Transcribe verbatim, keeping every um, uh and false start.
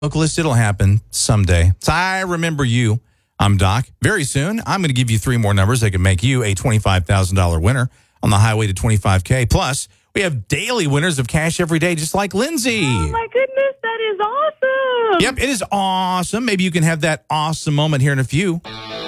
Vocalist, it'll happen someday. So I remember you. I'm Doc. Very soon, I'm going to give you three more numbers that can make you a twenty-five thousand dollars winner on the highway to twenty-five K. Plus, we have daily winners of cash every day, just like Lindsay. Oh, my goodness. That is awesome. Yep, it is awesome. Maybe you can have that awesome moment here in a few.